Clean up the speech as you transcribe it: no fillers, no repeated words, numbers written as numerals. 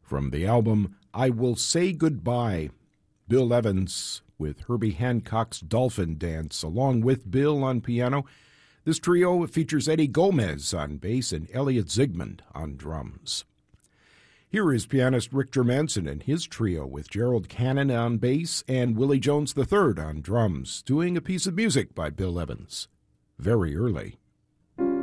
from the album I Will Say Goodbye. Bill Evans with Herbie Hancock's Dolphin Dance, along with Bill on piano. This trio features Eddie Gomez on bass and Elliot Zygmunt on drums. Here is pianist Rick Germanson and his trio with Gerald Cannon on bass and Willie Jones III on drums, doing a piece of music by Bill Evans, Very Early.